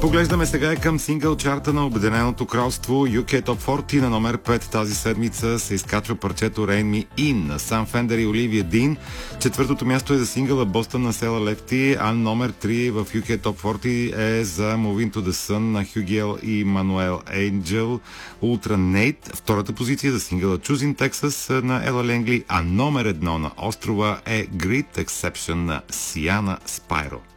Поглеждаме сега към сингъл чарта на Обединеното кралство. UK Top 40 на номер 5 тази седмица се изкачва парчето Rain Me In на Сам Фендер и Оливия Дин. Четвъртото място е за сингъла Boston на Села Лефти, а номер 3 в UK Top 40 е за Moving to the Sun на Хюгел и Мануел Angel Ultra Nate. Втората позиция за сингъла Choosing Texas на Ела Ленгли, а номер 1 на острова е Great Exception на Сиана Спайро.